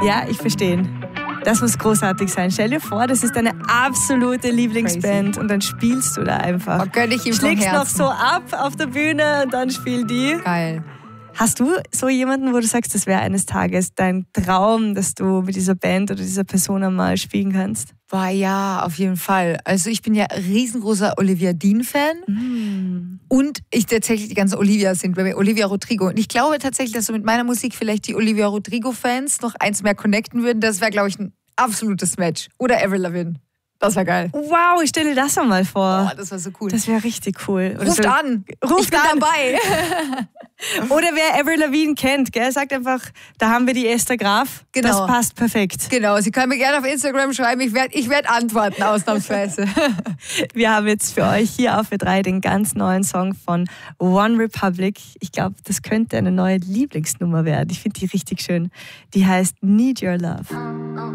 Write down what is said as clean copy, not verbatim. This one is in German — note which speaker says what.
Speaker 1: Ja, ich verstehe. Das muss großartig sein. Stell dir vor, das ist deine absolute Lieblingsband. Crazy. Und dann spielst du da einfach.
Speaker 2: Oh, gönn ich ihm
Speaker 1: schlägst noch so ab auf der Bühne und dann spielen die.
Speaker 2: Geil.
Speaker 1: Hast du so jemanden, wo du sagst, das wäre eines Tages dein Traum, dass du mit dieser Band oder dieser Person einmal spielen kannst?
Speaker 2: Boah, ja, auf jeden Fall. Also ich bin ja riesengroßer Olivia Dean-Fan. Und ich tatsächlich, die ganzen Olivias sind bei mir, Olivia Rodrigo. Und ich glaube tatsächlich, dass so mit meiner Musik vielleicht die Olivia Rodrigo-Fans noch eins mehr connecten würden. Das wäre, glaube ich, ein absolutes Match. Oder Avril Lavigne. Das wäre geil.
Speaker 1: Wow, ich stelle dir das mal vor.
Speaker 2: Oh, das wäre so cool.
Speaker 1: Das wäre richtig cool.
Speaker 2: Ruft an. Ich bin dabei.
Speaker 1: Oder wer Avril Lavigne kennt, gell, sagt einfach, da haben wir die Esther Graf.
Speaker 2: Genau.
Speaker 1: Das passt perfekt.
Speaker 2: Genau, sie können mir gerne auf Instagram schreiben. Ich werd antworten, ausnahmsweise.
Speaker 1: Wir haben jetzt für euch hier auf W3 den ganz neuen Song von One Republic. Ich glaube, das könnte eine neue Lieblingsnummer werden. Ich finde die richtig schön. Die heißt Need Your Love.